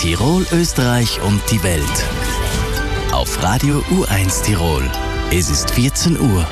Tirol, Österreich und die Welt. Auf Radio U1 Tirol. Es ist 14 Uhr.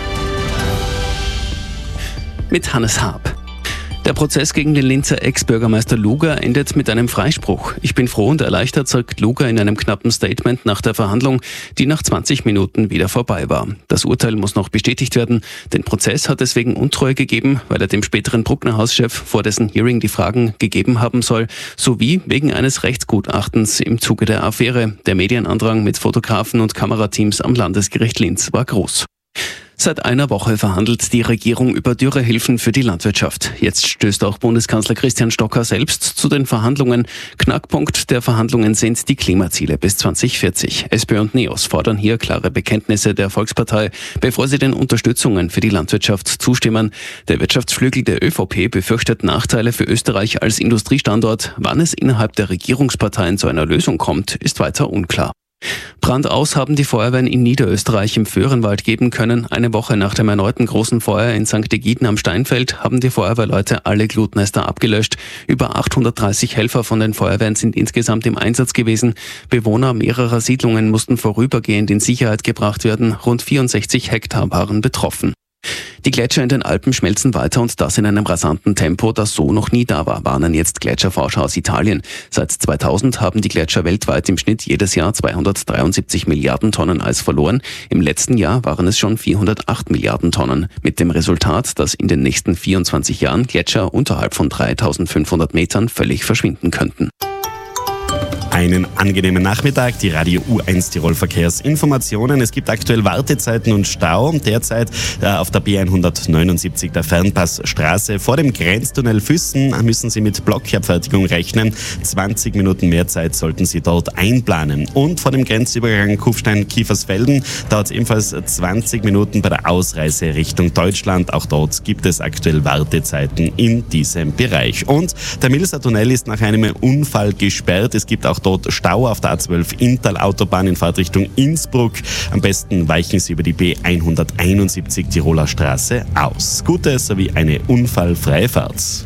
Mit Hannes Haab. Der Prozess gegen den Linzer Ex-Bürgermeister Luger endet mit einem Freispruch. Ich bin froh und erleichtert, sagt Luger in einem knappen Statement nach der Verhandlung, die nach 20 Minuten wieder vorbei war. Das Urteil muss noch bestätigt werden. Den Prozess hat es wegen Untreue gegeben, weil er dem späteren Bruckner-Hauschef vor dessen Hearing die Fragen gegeben haben soll, sowie wegen eines Rechtsgutachtens im Zuge der Affäre. Der Medienandrang mit Fotografen und Kamerateams am Landesgericht Linz war groß. Seit einer Woche verhandelt die Regierung über Dürrehilfen für die Landwirtschaft. Jetzt stößt auch Bundeskanzler Christian Stocker selbst zu den Verhandlungen. Knackpunkt der Verhandlungen sind die Klimaziele bis 2040. SPÖ und NEOS fordern hier klare Bekenntnisse der Volkspartei, bevor sie den Unterstützungen für die Landwirtschaft zustimmen. Der Wirtschaftsflügel der ÖVP befürchtet Nachteile für Österreich als Industriestandort. Wann es innerhalb der Regierungsparteien zu einer Lösung kommt, ist weiter unklar. Brand aus haben die Feuerwehren in Niederösterreich im Föhrenwald geben können. Eine Woche nach dem erneuten großen Feuer in St. Egiden am Steinfeld haben die Feuerwehrleute alle Glutnester abgelöscht. Über 830 Helfer von den Feuerwehren sind insgesamt im Einsatz gewesen. Bewohner mehrerer Siedlungen mussten vorübergehend in Sicherheit gebracht werden. Rund 64 Hektar waren betroffen. Die Gletscher in den Alpen schmelzen weiter und das in einem rasanten Tempo, das so noch nie da war, warnen jetzt Gletscherforscher aus Italien. Seit 2000 haben die Gletscher weltweit im Schnitt jedes Jahr 273 Milliarden Tonnen Eis verloren. Im letzten Jahr waren es schon 408 Milliarden Tonnen. Mit dem Resultat, dass in den nächsten 24 Jahren Gletscher unterhalb von 3500 Metern völlig verschwinden könnten. Einen angenehmen Nachmittag, die Radio U1 Tirol Verkehrsinformationen. Es gibt aktuell Wartezeiten und Stau. Derzeit auf der B179 der Fernpassstraße vor dem Grenztunnel Füssen müssen Sie mit Blockabfertigung rechnen. 20 Minuten mehr Zeit sollten Sie dort einplanen. Und vor dem Grenzübergang Kufstein-Kiefersfelden dauert es ebenfalls 20 Minuten bei der Ausreise Richtung Deutschland. Auch dort gibt es aktuell Wartezeiten in diesem Bereich. Und der Milser Tunnel ist nach einem Unfall gesperrt. Es gibt auch dort Stau auf der A12 Inntal-Autobahn in Fahrtrichtung Innsbruck. Am besten weichen Sie über die B171 Tiroler Straße aus. Gute sowie eine unfallfreie Fahrt.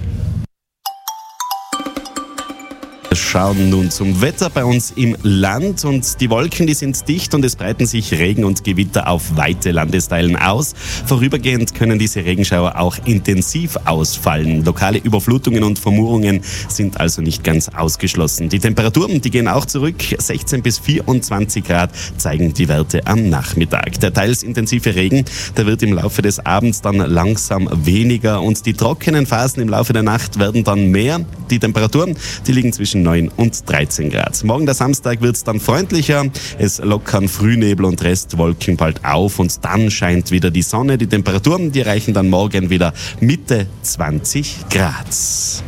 Wir schauen nun zum Wetter bei uns im Land und die Wolken, die sind dicht und es breiten sich Regen und Gewitter auf weite Landesteilen aus. Vorübergehend können diese Regenschauer auch intensiv ausfallen. Lokale Überflutungen und Vermurungen sind also nicht ganz ausgeschlossen. Die Temperaturen, die gehen auch zurück. 16 bis 24 Grad zeigen die Werte am Nachmittag. Der teils intensive Regen, der wird im Laufe des Abends dann langsam weniger und die trockenen Phasen im Laufe der Nacht werden dann mehr. Die Temperaturen, die liegen zwischen 9 und 13 Grad. Morgen der Samstag wird es dann freundlicher. Es lockern Frühnebel und Restwolken bald auf und dann scheint wieder die Sonne. Die Temperaturen, die erreichen dann morgen wieder Mitte 20 Grad. U1,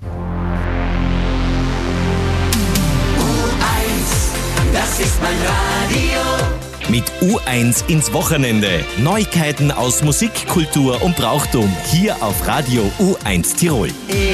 das ist mein Radio. Mit U1 ins Wochenende. Neuigkeiten aus Musik, Kultur und Brauchtum. Hier auf Radio U1 Tirol.